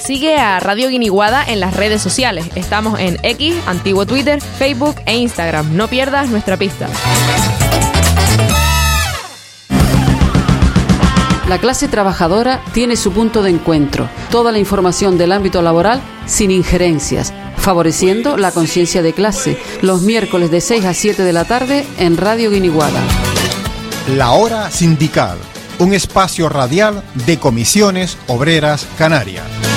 Sigue a Radio Guiniguada en las redes sociales. Estamos en X, antiguo Twitter, Facebook e Instagram. No pierdas nuestra pista. La clase trabajadora tiene su punto de encuentro. Toda la información del ámbito laboral sin injerencias, favoreciendo la conciencia de clase. Los miércoles de 6 a 7 de la tarde en Radio Guiniguada. La Hora Sindical, un espacio radial de Comisiones Obreras Canarias.